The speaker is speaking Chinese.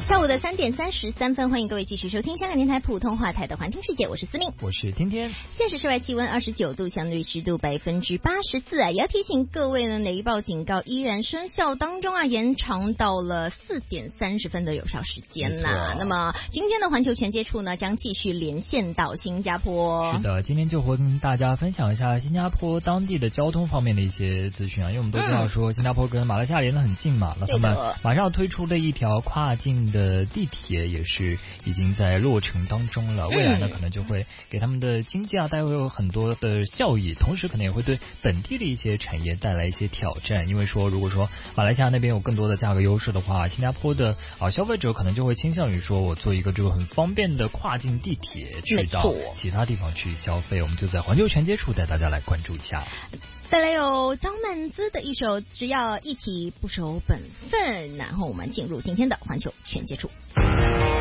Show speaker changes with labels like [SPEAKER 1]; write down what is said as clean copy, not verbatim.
[SPEAKER 1] 下午的3:33，欢迎各位继续收听香港电台普通话台的环听世界，我是思明，
[SPEAKER 2] 我是天天。
[SPEAKER 1] 现实室外气温29度，相对湿度84%啊，也要提醒各位呢，雷暴警告依然生效当中啊，延长到了4点30分的有效时间呐。那么今天的环球全接触呢，将继续连线到新加坡。
[SPEAKER 2] 是的，今天就会跟大家分享一下新加坡当地的交通方面的一些资讯啊，因为我们都知道说新加坡跟马来西亚连得很近嘛，那他们马上要推出的一条跨境的地铁也是已经在落成当中了，未来呢可能就会给他们的经济啊带会有很多的效益，同时可能也会对本地的一些产业带来一些挑战，因为说如果说马来西亚那边有更多的价格优势的话，新加坡的消费者可能就会倾向于说我做一个这个很方便的跨境地铁去到其他地方去消费，我们就在环球全接触带大家来关注一下。
[SPEAKER 1] 再来有张曼姿的一首只要一起不守本分，然后我们进入今天的环球全接触。